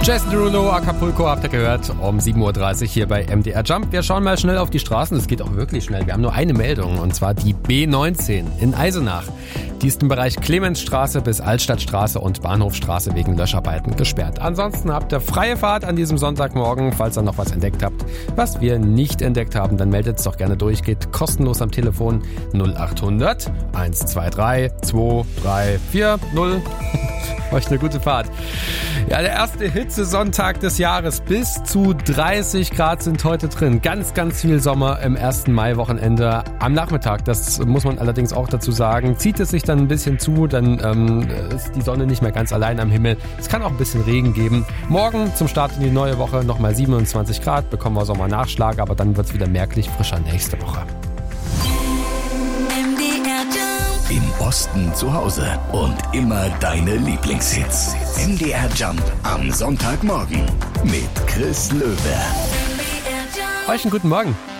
Jason Derulo, Acapulco, habt ihr gehört, um 7.30 Uhr hier bei MDR Jump. Wir schauen mal schnell auf die Straßen, es geht auch wirklich schnell. Wir haben nur eine Meldung, und zwar die B19 in Eisenach. Die ist im Bereich Clemensstraße bis Altstadtstraße und Bahnhofstraße wegen Löscharbeiten gesperrt. Ansonsten habt ihr freie Fahrt an diesem Sonntagmorgen. Falls ihr noch was entdeckt habt, was wir nicht entdeckt haben, dann meldet es doch gerne durch. Geht kostenlos am Telefon 0800 123 2340. Euch eine gute Fahrt. Ja, der erste Hitzesonntag des Jahres. Bis zu 30 Grad sind heute drin. Ganz, ganz viel Sommer im ersten Maiwochenende. Am Nachmittag, das muss man allerdings auch dazu sagen, zieht es sich dann ein bisschen zu, dann ist die Sonne nicht mehr ganz allein am Himmel. Es kann auch ein bisschen Regen geben. Morgen zum Start in die neue Woche nochmal 27 Grad, bekommen wir Sommernachschlag, aber dann wird es wieder merklich frischer nächste Woche. Im Osten zu Hause und immer deine Lieblingshits. MDR Jump am Sonntagmorgen mit Chris Löwe. Euch einen guten Morgen.